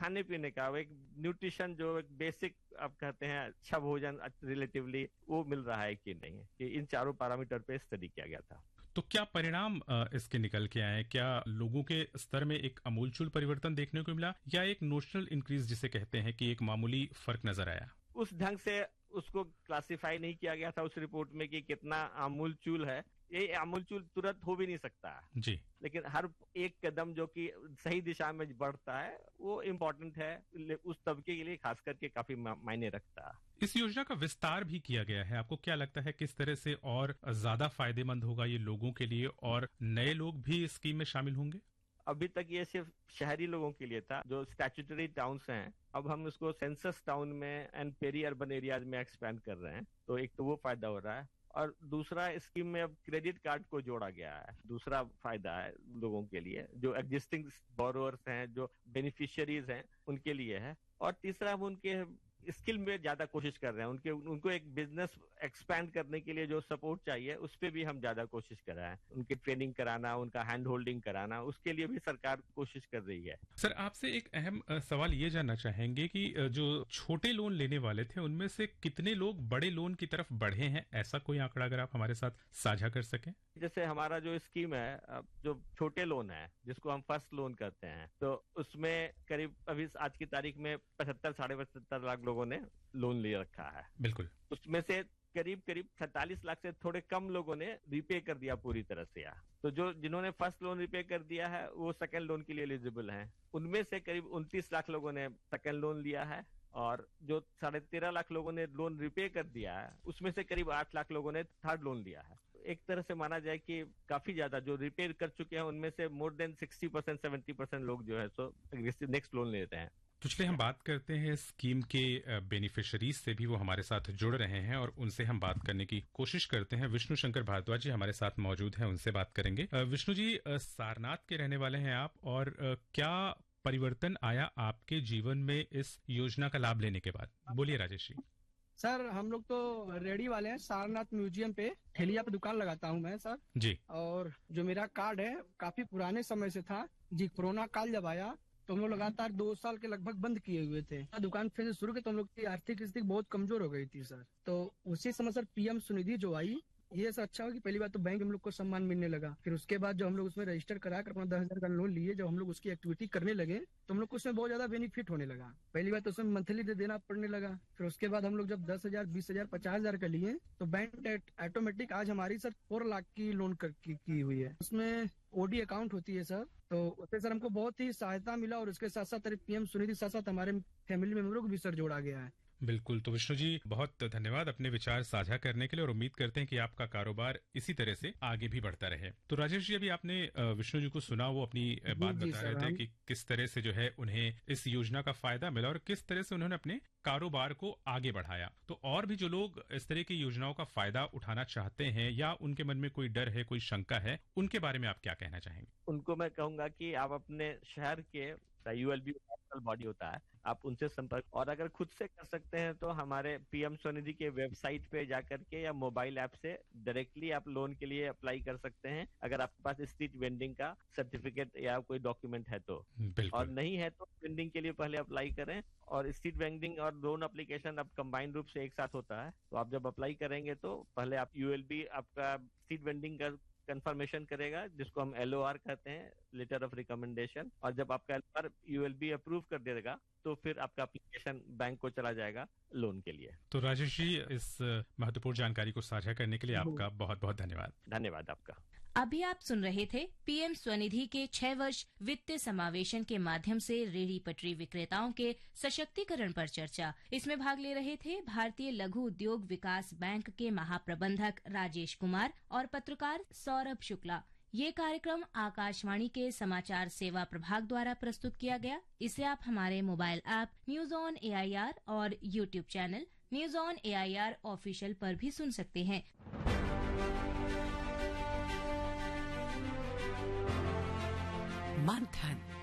खाने पीने का, एक न्यूट्रिशन जो एक बेसिक आप कहते हैं अच्छा भोजन रिलेटिवली वो मिल रहा है कि नहीं, कि इन चारों पैरामीटर पे स्टडी किया गया था। तो क्या परिणाम इसके निकल के आए? क्या लोगों के स्तर में एक आमूलचूल परिवर्तन देखने को मिला, या एक नोशनल इंक्रीज जिसे कहते हैं कि एक मामूली फर्क नजर आया? उस ढंग से उसको क्लासिफाई नहीं किया गया था उस रिपोर्ट में कि कितना आमूलचूल है। ये आमूलचूल तुरंत हो भी नहीं सकता जी, लेकिन हर एक कदम जो कि सही दिशा में बढ़ता है वो इम्पोर्टेंट है, उस तबके के लिए खास करके काफी मायने रखता है। इस योजना का विस्तार भी किया गया है। आपको क्या लगता है किस तरह से और ज्यादा फायदेमंद होगा ये लोगों के लिए, और नए लोग भी इस स्कीम में शामिल होंगे? अभी तक ये सिर्फ शहरी लोगों के लिए था जो स्टैट्यूटरी टाउन्स हैं। अब हम इसको सेंसस टाउन में एंड पेरी अर्बन एरियाज में एक्सपैंड कर रहे हैं, तो एक तो वो फायदा हो रहा है, और दूसरा स्कीम में अब क्रेडिट कार्ड को जोड़ा गया है। दूसरा फायदा है लोगों के लिए जो एग्जिस्टिंग बोरोअर्स हैं, जो बेनिफिशियरीज हैं, उनके लिए है। और तीसरा हम उनके स्किल में ज्यादा कोशिश कर रहे हैं, उनको एक बिजनेस एक्सपैंड करने के लिए जो सपोर्ट चाहिए उस पर भी हम ज्यादा कोशिश कर रहे हैं। उनकी ट्रेनिंग कराना, उनका हैंड होल्डिंग कराना, उसके लिए भी सरकार कोशिश कर रही है। सर, आपसे एक अहम सवाल ये जानना चाहेंगे कि जो छोटे लोन लेने वाले थे उनमें से कितने लोग बड़े लोन की तरफ बढ़े हैं? ऐसा कोई आंकड़ा अगर आप हमारे साथ साझा कर सकें। जैसे हमारा जो स्कीम है, जो छोटे लोन है जिसको हम फर्स्ट लोन कहते हैं, तो उसमें करीब अभी आज की तारीख में 75-75 लाख लोगों ने लोन ले रखा है। बिल्कुल। उसमें से करीब 47 लाख से थोड़े कम लोगों ने रिपे कर दिया पूरी तरह से। तो जो जिन्होंने फर्स्ट लोन रिपे कर दिया है वो सेकंड लोन के लिए एलिजिबल हैं। उनमें से करीब 29 लाख लोगों ने सेकंड लोन लिया है, और जो 13.5 लाख लोगों ने लोन रिपे कर दिया है उसमें से करीब 8 लाख लोगों ने थर्ड लोन लिया है। एक तरह से माना जाए कि काफी ज्यादा जो रिपे कर चुके हैं उनमें से मोर देन 60% 70% लोग जो है सो नेक्स्ट लोन लेते हैं। तो चलिए हम बात करते हैं स्कीम के बेनिफिशियरीज से भी, वो हमारे साथ जुड़ रहे हैं और उनसे हम बात करने की कोशिश करते हैं। विष्णु शंकर भारद्वाज जी हमारे साथ मौजूद हैं, उनसे बात करेंगे। विष्णु जी, सारनाथ के रहने वाले हैं आप, और क्या परिवर्तन आया आपके जीवन में इस योजना का लाभ लेने के बाद? बोलिए राजेश जी। सर, हम लोग तो रेडी वाले हैं। सारनाथ म्यूजियम पे ठेलिया पे दुकान लगाता हूँ मैं सर जी। और जो मेरा कार्ड है काफी पुराने समय से था जी। कोरोना काल जब आया तो हम लोग लगातार 2 साल के लगभग बंद किए हुए थे। दुकान फिर से शुरू की तो हम लोग की आर्थिक स्थिति बहुत कमजोर हो गई थी सर। तो उसी समय सर पीएम स्वनिधि जो आई, ये सब अच्छा हो कि पहली बात तो बैंक हम लोग को सम्मान मिलने लगा। फिर उसके बाद जो हम लोग उसमें रजिस्टर करा कर अपना 10,000 का लोन लिए, जब हम लोग उसकी एक्टिविटी करने लगे तो हम लोग को उसमें बहुत ज्यादा बेनिफिट होने लगा। पहली बात तो उसमें मंथली देना पड़ने लगा। फिर उसके बाद हम लोग जब 10,000, 20,000, 50,000 का लिए तो बैंक ऑटोमेटिक आज हमारी सर 4 लाख की लोन की हुई है। उसमें ओडी अकाउंट होती है सर, तो उससे सर हमको बहुत ही सहायता मिला। और उसके साथ साथ पीएम स्वनिधि साथ साथ हमारे फैमिली मेंबरों को भी सर जोड़ा गया है। बिल्कुल। तो विष्णु जी, बहुत धन्यवाद अपने विचार साझा करने के लिए, और उम्मीद करते हैं कि आपका कारोबार इसी तरह से आगे भी बढ़ता रहे। तो राजेश जी, अभी आपने विष्णु जी को सुना, वो अपनी बात बता रहे थे कि किस तरह से जो है उन्हें इस योजना का फायदा मिला और किस तरह से उन्होंने अपने कारोबार को आगे बढ़ाया। तो और भी जो लोग इस तरह की योजनाओं का फायदा उठाना चाहते हैं या उनके मन में कोई डर है, कोई शंका है, उनके बारे में आप क्या कहना चाहेंगे? उनको मैं कहूंगा कि आप अपने शहर के यूएलबी नेशनल बॉडी होता है, आप उनसे संपर्क, और अगर खुद से कर सकते हैं तो हमारे पीएम स्वनिधि के वेबसाइट पे जाकर के या मोबाइल ऐप से डायरेक्टली आप लोन के लिए अप्लाई कर सकते हैं, अगर आपके पास स्ट्रीट वेंडिंग का सर्टिफिकेट या कोई डॉक्यूमेंट है तो। और नहीं है तो वेंडिंग के लिए पहले अप्लाई करें। और स्ट्रीट वेंडिंग और लोन एप्लीकेशन अब कंबाइंड रूप से एक साथ होता है, तो आप जब अप्लाई करेंगे तो पहले आप यूएलबी आपका स्ट्रीट वेंडिंग का कंफर्मेशन करेगा, जिसको हम LOR कहते हैं, लेटर ऑफ रिकमेंडेशन। और जब आपका LOR ULB अप्रूव कर देगा तो फिर आपका एप्लीकेशन बैंक को चला जाएगा लोन के लिए। तो राजेश जी, इस महत्वपूर्ण जानकारी को साझा करने के लिए आपका बहुत बहुत धन्यवाद। धन्यवाद आपका। अभी आप सुन रहे थे पीएम स्वनिधि के 6 वर्ष वित्तीय समावेशन के माध्यम से रेहड़ी पटरी विक्रेताओं के सशक्तिकरण पर चर्चा। इसमें भाग ले रहे थे भारतीय लघु उद्योग विकास बैंक के महाप्रबंधक राजेश कुमार और पत्रकार सौरभ शुक्ला। ये कार्यक्रम आकाशवाणी के समाचार सेवा प्रभाग द्वारा प्रस्तुत किया गया। इसे आप हमारे mobile app news on AIR और YouTube channel news on AIR official पर भी सुन सकते हैं। मंथन।